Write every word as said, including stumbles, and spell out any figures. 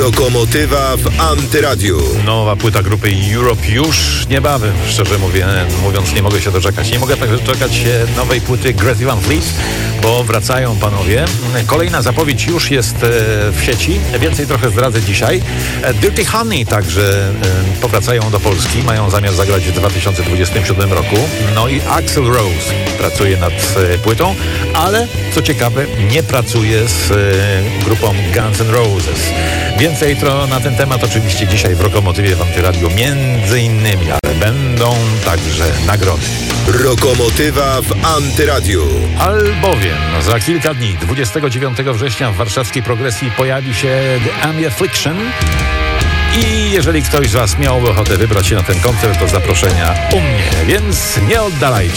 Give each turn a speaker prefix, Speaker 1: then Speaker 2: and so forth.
Speaker 1: Lokomotywa w Antyradiu.
Speaker 2: Nowa płyta grupy Europe już niebawem, szczerze mówię, mówiąc, nie mogę się doczekać. Nie mogę także doczekać się nowej płyty Greta Van Fleet, bo wracają panowie. Kolejna zapowiedź już jest w sieci, więcej trochę zdradzę dzisiaj. Dirty Honey także powracają do Polski, mają zamiar zagrać w dwa tysiące dwudziestym siódmym roku. No i Axl Rose pracuje nad płytą, ale co ciekawe, nie pracuje z grupą Guns N' Roses. Więcej tro na ten temat oczywiście dzisiaj w Lokomotywie w Antyradiu, między innymi, ale będą także nagrody.
Speaker 1: Lokomotywa w Antyradiu.
Speaker 2: Albowiem za kilka dni, dwudziestego dziewiątego września w warszawskiej Progresji pojawi się The Ami Affliction. I jeżeli ktoś z Was miałby ochotę wybrać się na ten koncert, to zaproszenia u mnie, więc nie oddalajcie.